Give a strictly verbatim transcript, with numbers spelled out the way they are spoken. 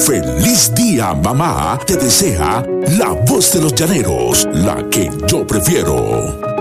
Feliz día, mamá, te desea la voz de los llaneros, la que yo prefiero.